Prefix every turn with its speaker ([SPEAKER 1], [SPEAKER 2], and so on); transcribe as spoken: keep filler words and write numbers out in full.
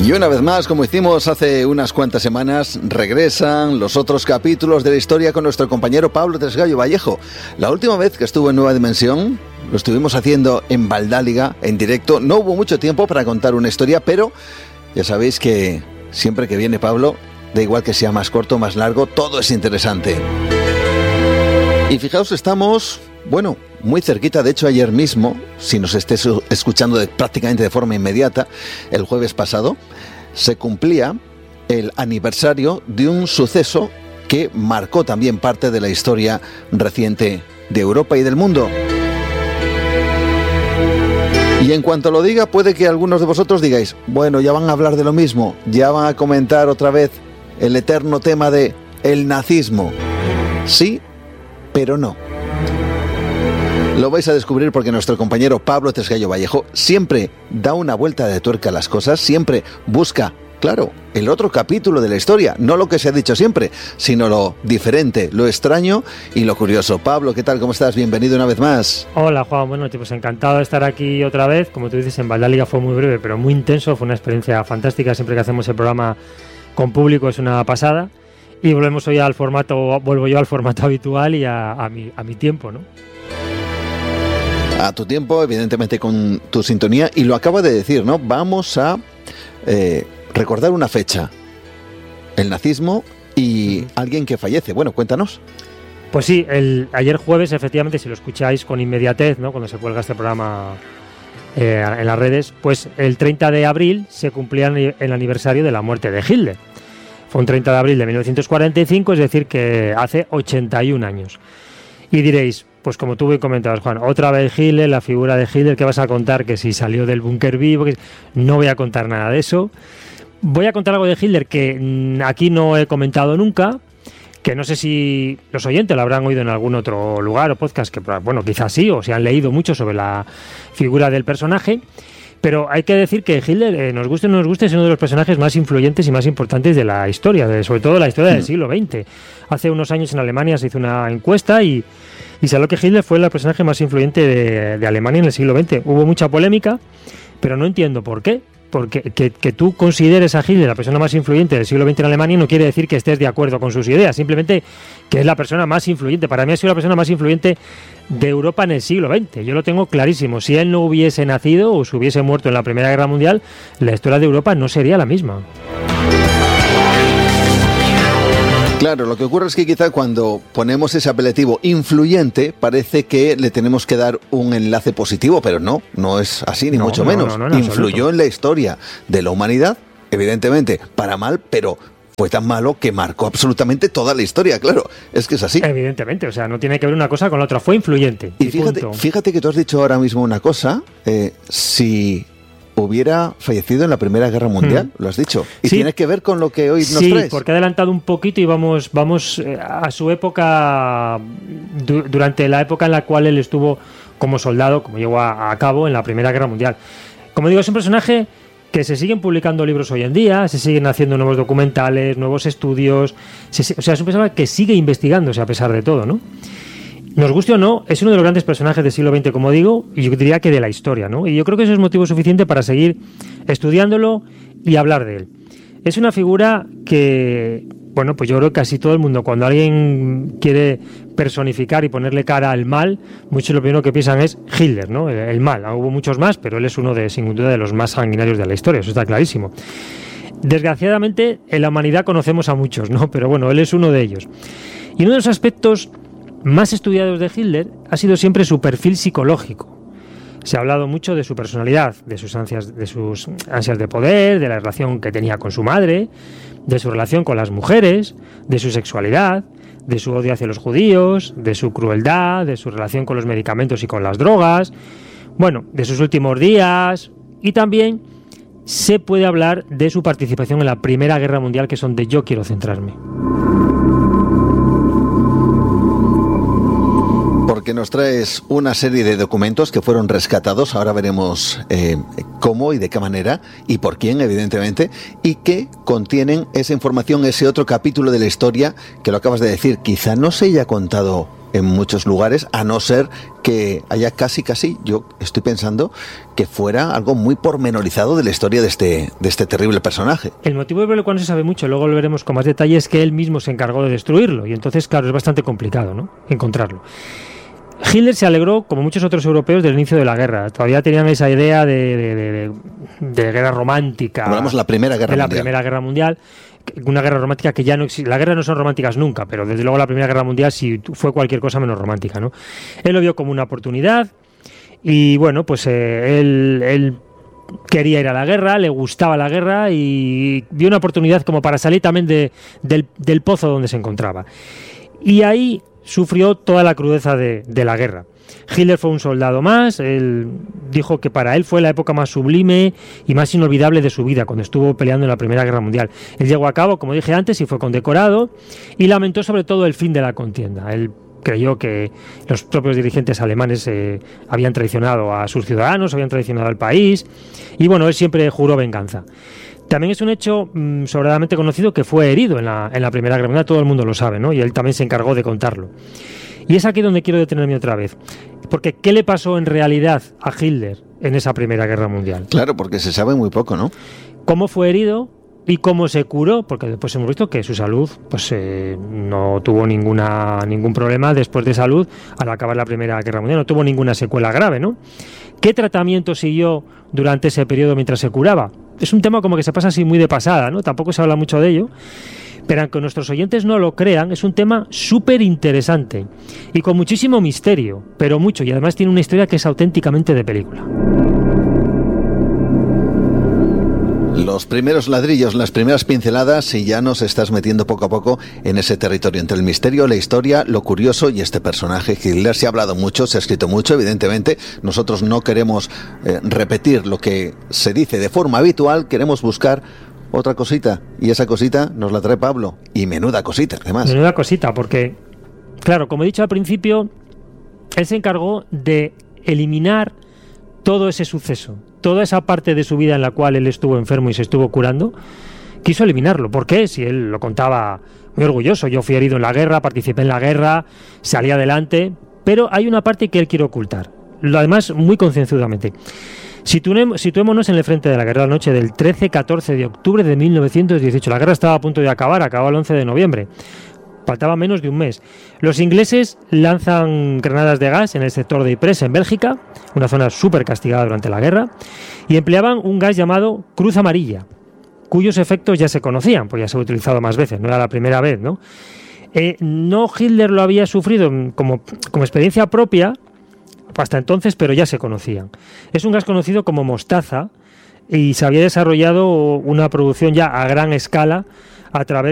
[SPEAKER 1] Y una vez más, como hicimos hace unas cuantas semanas, regresan los otros capítulos de la historia con nuestro compañero Pablo Tresgallo Vallejo. La última vez que estuvo en Nueva Dimensión, lo estuvimos haciendo en Valdáliga, en directo. No hubo mucho tiempo para contar una historia, pero ya sabéis que siempre que viene Pablo, da igual que sea más corto o más largo, todo es interesante. Y fijaos, estamos, bueno, muy cerquita. De hecho, ayer mismo, si nos estés escuchando de, prácticamente de forma inmediata, el jueves pasado, se cumplía el aniversario de un suceso que marcó también parte de la historia reciente de Europa y del mundo. Y en cuanto lo diga, puede que algunos de vosotros digáis, bueno, ya van a hablar de lo mismo, ya van a comentar otra vez el eterno tema de el nazismo. Sí, pero no. Lo vais a descubrir porque nuestro compañero Pablo Tresgallo Vallejo siempre da una vuelta de tuerca a las cosas, siempre busca, claro, el otro capítulo de la historia, no lo que se ha dicho siempre, sino lo diferente, lo extraño y lo curioso. Pablo, ¿qué tal? ¿Cómo estás? Bienvenido una vez más.
[SPEAKER 2] Hola, Juan. Bueno, pues encantado de estar aquí otra vez. Como tú dices, en Valdáliga fue muy breve, pero muy intenso. Fue una experiencia fantástica. Siempre que hacemos el programa con público es una pasada. Y volvemos hoy al formato, vuelvo yo al formato habitual y a, a, mi, a mi tiempo, ¿no?
[SPEAKER 1] A tu tiempo, evidentemente con tu sintonía, y lo acaba de decir, ¿no? Vamos a eh, recordar una fecha, el nazismo y alguien que fallece. Bueno, cuéntanos.
[SPEAKER 2] Pues sí, el, ayer jueves, efectivamente, si lo escucháis con inmediatez, ¿no? Cuando se cuelga este programa eh, en las redes, pues el treinta de abril se cumplía el aniversario de la muerte de Hitler. Fue un treinta de abril de mil novecientos cuarenta y cinco, es decir, que hace ochenta y un años. Y diréis, pues como tú bien comentabas, Juan, otra vez Hitler, la figura de Hitler, ¿qué vas a contar? Que si salió del búnker vivo, que no voy a contar nada de eso. Voy a contar algo de Hitler que mmm, aquí no he comentado nunca, que no sé si los oyentes lo habrán oído en algún otro lugar o podcast, que bueno, quizás sí, o se han leído mucho sobre la figura del personaje. Pero hay que decir que Hitler, eh, nos guste o no nos guste, es uno de los personajes más influyentes y más importantes de la historia, de, sobre todo la historia del siglo veinte. Hace unos años en Alemania se hizo una encuesta y, y salió que Hitler fue el personaje más influyente de, de Alemania en el siglo veinte. Hubo mucha polémica, pero no entiendo por qué. Porque que, que tú consideres a Hitler la persona más influyente del siglo veinte en Alemania no quiere decir que estés de acuerdo con sus ideas, simplemente que es la persona más influyente. Para mí ha sido la persona más influyente de Europa en el siglo veinte. Yo lo tengo clarísimo. Si él no hubiese nacido o se hubiese muerto en la Primera Guerra Mundial, la historia de Europa no sería la misma.
[SPEAKER 1] Claro, lo que ocurre es que quizá cuando ponemos ese apelativo influyente parece que le tenemos que dar un enlace positivo, pero no, no es así ni no, mucho no, menos. No, no, no, Influyó absoluto. En la historia de la humanidad, evidentemente para mal, pero fue tan malo que marcó absolutamente toda la historia, claro, es que es así.
[SPEAKER 2] Evidentemente, o sea, no tiene que ver una cosa con la otra, fue influyente.
[SPEAKER 1] Y, y fíjate, fíjate que tú has dicho ahora mismo una cosa, eh, si hubiera fallecido en la Primera Guerra Mundial, mm. lo has dicho. Y sí, tiene que ver con lo que hoy nos
[SPEAKER 2] sí,
[SPEAKER 1] traes.
[SPEAKER 2] Sí, porque ha adelantado un poquito y vamos, vamos eh, a su época, du- durante la época en la cual él estuvo como soldado, como llevó a, a cabo en la Primera Guerra Mundial. Como digo, es un personaje que se siguen publicando libros hoy en día, se siguen haciendo nuevos documentales, nuevos estudios, se, o sea, es un personaje que sigue investigándose a pesar de todo, ¿no? Nos guste o no, es uno de los grandes personajes del siglo veinte, como digo, y yo diría que de la historia, ¿no? Y yo creo que eso es motivo suficiente para seguir estudiándolo y hablar de él. Es una figura que, bueno, pues yo creo que casi todo el mundo, cuando alguien quiere personificar y ponerle cara al mal, muchos lo primero que piensan es Hitler, ¿no? El, el mal. Hubo muchos más, pero él es uno de, sin duda, de los más sanguinarios de la historia, eso está clarísimo. Desgraciadamente, en la humanidad conocemos a muchos, ¿no? Pero bueno, él es uno de ellos. Y uno de los aspectos más estudiados de Hitler ha sido siempre su perfil psicológico. Se ha hablado mucho de su personalidad, de sus ansias, de sus ansias de poder, de la relación que tenía con su madre, de su relación con las mujeres, de su sexualidad, de su odio hacia los judíos, de su crueldad, de su relación con los medicamentos y con las drogas, bueno, de sus últimos días, y también se puede hablar de su participación en la Primera Guerra Mundial, que es donde yo quiero centrarme.
[SPEAKER 1] Porque nos traes una serie de documentos que fueron rescatados, ahora veremos eh, cómo y de qué manera y por quién, evidentemente, y que contienen esa información, ese otro capítulo de la historia que lo acabas de decir, quizá no se haya contado en muchos lugares, a no ser que haya casi, casi, yo estoy pensando, que fuera algo muy pormenorizado de la historia de este, de este terrible personaje.
[SPEAKER 2] El motivo por el cual no se sabe mucho, luego lo veremos con más detalle, es que él mismo se encargó de destruirlo, y entonces, claro, es bastante complicado, ¿no?, encontrarlo. Hitler se alegró, como muchos otros europeos, del inicio de la guerra. Todavía tenían esa idea de, de, de, de, de guerra romántica.
[SPEAKER 1] Hablamos de la Primera Guerra
[SPEAKER 2] de la
[SPEAKER 1] Mundial.
[SPEAKER 2] Primera Guerra Mundial. Una guerra romántica que ya no existe. Las guerras no son románticas nunca, pero desde luego la Primera Guerra Mundial sí fue cualquier cosa menos romántica, ¿no? Él lo vio como una oportunidad y, bueno, pues eh, él, él quería ir a la guerra, le gustaba la guerra y vio una oportunidad como para salir también de, del, del pozo donde se encontraba. Y ahí sufrió toda la crudeza de, de la guerra. Hitler fue un soldado más, él dijo que para él fue la época más sublime y más inolvidable de su vida, cuando estuvo peleando en la Primera Guerra Mundial. Él llegó a cabo, como dije antes, y fue condecorado, y lamentó sobre todo el fin de la contienda. Él creyó que los propios dirigentes alemanes eh, habían traicionado a sus ciudadanos, habían traicionado al país, y bueno, él siempre juró venganza. También es un hecho mmm, sobradamente conocido que fue herido en la, en la Primera Guerra Mundial, todo el mundo lo sabe, ¿no? Y él también se encargó de contarlo. Y es aquí donde quiero detenerme otra vez, porque ¿qué le pasó en realidad a Hitler en esa Primera Guerra Mundial?
[SPEAKER 1] Claro, porque se sabe muy poco, ¿no?
[SPEAKER 2] ¿Cómo fue herido y cómo se curó? Porque después hemos visto que su salud pues eh, no tuvo ninguna ningún problema después de salud al acabar la Primera Guerra Mundial, no tuvo ninguna secuela grave, ¿no? ¿Qué tratamiento siguió durante ese periodo mientras se curaba? Es un tema como que se pasa así muy de pasada, ¿no? Tampoco se habla mucho de ello, pero aunque nuestros oyentes no lo crean, es un tema súper interesante y con muchísimo misterio, pero mucho, y además tiene una historia que es auténticamente de película.
[SPEAKER 1] Los primeros ladrillos, las primeras pinceladas, y ya nos estás metiendo poco a poco en ese territorio entre el misterio, la historia, lo curioso y este personaje Hitler. Se ha hablado mucho, se ha escrito mucho, evidentemente. Nosotros no queremos eh, repetir lo que se dice de forma habitual, queremos buscar otra cosita, y esa cosita nos la trae Pablo, y menuda cosita, además.
[SPEAKER 2] Menuda cosita, porque, claro, como he dicho al principio, él se encargó de eliminar todo ese suceso, toda esa parte de su vida en la cual él estuvo enfermo y se estuvo curando, quiso eliminarlo. ¿Por qué? Si él lo contaba muy orgulloso, yo fui herido en la guerra, participé en la guerra, salí adelante, pero hay una parte que él quiere ocultar, lo además muy concienzudamente. Situémonos en el frente de la guerra, la noche del trece catorce de octubre de mil novecientos dieciocho. La guerra estaba a punto de acabar, acabó el once de noviembre. Faltaba menos de un mes. Los ingleses lanzan granadas de gas en el sector de Ypres, en Bélgica, una zona súper castigada durante la guerra, y empleaban un gas llamado Cruz Amarilla, cuyos efectos ya se conocían, pues ya se ha utilizado más veces, no era la primera vez, ¿no? Eh, no Hitler lo había sufrido como, como experiencia propia hasta entonces, pero ya se conocían. Es un gas conocido como mostaza y se había desarrollado una producción ya a gran escala a través